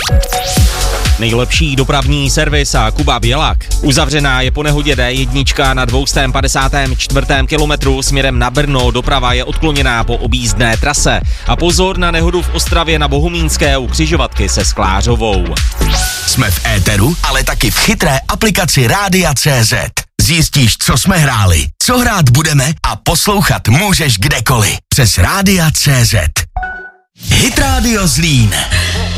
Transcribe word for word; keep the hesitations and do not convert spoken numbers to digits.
Nejlepší dopravní servis a Kuba Bělak. Uzavřená je po nehodě D jedna na dvě stě padesát čtyři kilometru směrem na Brno. Doprava je odkloněná po objízdné trase. A pozor na nehodu v Ostravě na Bohumínské u křižovatky se Sklářovou. Jsme v éteru, ale taky v chytré aplikaci Rádia tečka cé zet. Zjistíš, co jsme hráli, co hrát budeme a poslouchat můžeš kdekoliv. Přes Rádia tečka cé zet. Hit Radio Zlín.